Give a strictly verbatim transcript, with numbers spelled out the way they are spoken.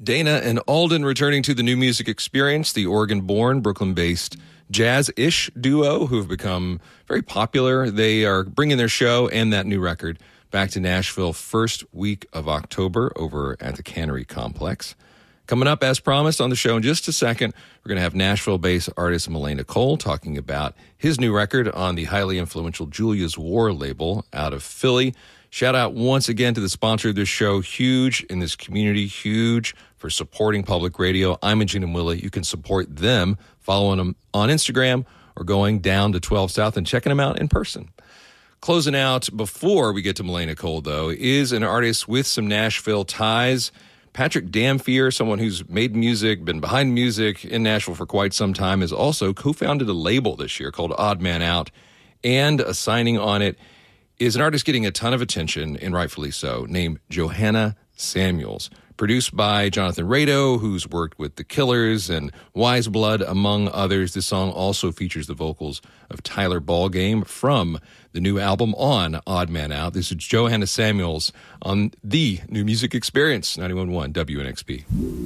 Dana and Alden returning to the New Music Experience, the Oregon-born, Brooklyn-based jazz-ish duo who have become very popular. They are bringing their show and that new record back to Nashville first week of October over at the Cannery Complex. Coming up, as promised, on the show in just a second, we're going to have Nashville-based artist Malay Nicole talking about his new record on the highly influential Julia's War label out of Philly. Shout out once again to the sponsor of this show, huge in this community, huge for supporting public radio. I'm Gene and Willie. You can support them following them on Instagram or going down to twelve South and checking them out in person. Closing out before we get to Malay Nicole, though, is an artist with some Nashville ties. Patrick Dampier, someone who's made music, been behind music in Nashville for quite some time, has also co-founded a label this year called Odd Man Out, and a signing on it is an artist getting a ton of attention, and rightfully so, named Johanna Samuels. Produced by Jonathan Rado, who's worked with The Killers and Wise Blood, among others. This song also features the vocals of Tyler Ballgame from the new album on Odd Man Out. This is Johanna Samuels on the New Music Experience, ninety-one point one W N X P.